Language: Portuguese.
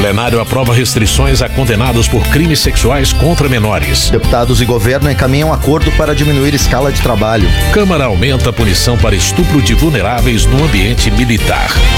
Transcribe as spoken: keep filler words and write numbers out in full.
Plenário aprova restrições a condenados por crimes sexuais contra menores. Deputados e governo encaminham acordo para diminuir escala de trabalho. Câmara aumenta a punição para estupro de vulneráveis no ambiente militar.